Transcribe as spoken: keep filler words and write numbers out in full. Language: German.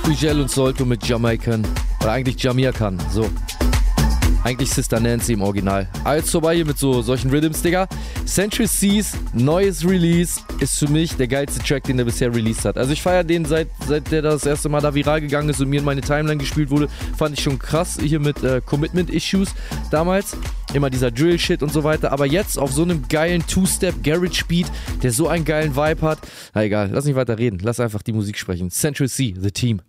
Ugel und Solto mit Jamaican. Oder eigentlich Jamaican, so. Eigentlich Sister Nancy im Original. Alles vorbei hier mit so solchen Rhythms, Digga. Central Seas, neues Release, ist für mich der geilste Track, den er bisher released hat. Also ich feiere den, seit, seit der das erste Mal da viral gegangen ist und mir in meine Timeline gespielt wurde, fand ich schon krass hier mit äh, Commitment Issues damals. Immer dieser Drill-Shit und so weiter. Aber jetzt auf so einem geilen Two-Step-Garage-Beat, der so einen geilen Vibe hat. Na egal, lass nicht weiter reden. Lass einfach die Musik sprechen. Central Sea, The Team.